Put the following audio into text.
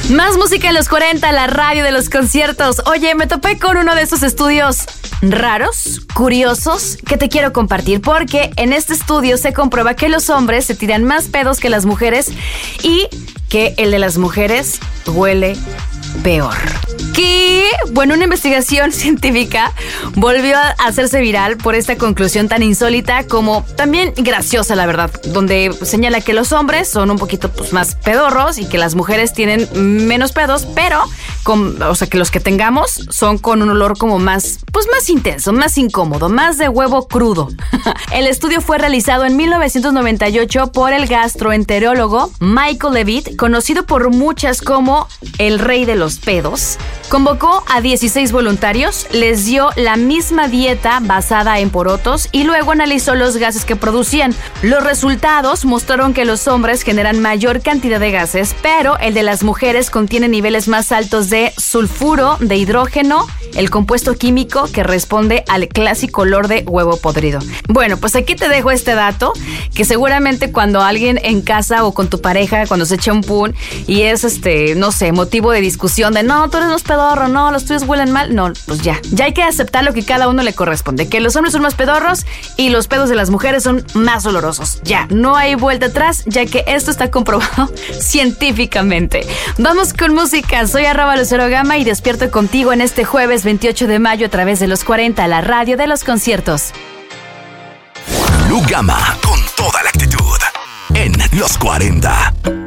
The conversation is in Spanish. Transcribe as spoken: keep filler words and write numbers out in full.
Más música en los cuarenta, la radio de los conciertos. Oye, me topé con uno de esos estudios raros, curiosos, que te quiero compartir, porque en este estudio se comprueba que los hombres se tiran más pedos que las mujeres y que el de las mujeres huele peor. Que, bueno, una investigación científica volvió a hacerse viral por esta conclusión tan insólita como también graciosa, la verdad, donde señala que los hombres son un poquito pues, más pedorros y que las mujeres tienen menos pedos, pero, con, o sea, que los que tengamos son con un olor como más, pues más intenso, más incómodo, más de huevo crudo. El estudio fue realizado en mil novecientos noventa y ocho por el gastroenterólogo Michael Levitt, conocido por muchas como el rey de los pedos. Convocó a dieciséis voluntarios, les dio la misma dieta basada en porotos y luego analizó los gases que producían. Los resultados mostraron que los hombres generan mayor cantidad de gases, pero el de las mujeres contiene niveles más altos de sulfuro, de hidrógeno, el compuesto químico que responde al clásico olor de huevo podrido. Bueno, pues aquí te dejo este dato, que seguramente cuando alguien en casa o con tu pareja, cuando se echa un pun y es, este, no sé, motivo de discusión de no, tú eres más pedorro, no, los tuyos huelen mal, no, pues ya, ya hay que aceptar lo que cada uno le corresponde, que los hombres son más pedorros y los pedos de las mujeres son más olorosos. Ya, no hay vuelta atrás, ya que esto está comprobado científicamente. Vamos con música, soy arroba Lucero Gama y despierto contigo en este jueves veintiocho de mayo a través de los cuarenta, la radio de los conciertos. Lu Gama con toda la actitud en los cuarenta.